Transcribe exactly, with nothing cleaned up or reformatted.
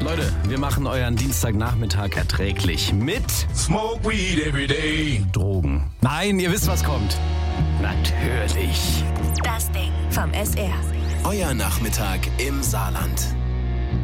Leute, wir machen euren Dienstagnachmittag erträglich mit Smoke weed every day. Drogen. Nein, ihr wisst, was kommt. Natürlich. Das Ding vom S R. Euer Nachmittag im Saarland.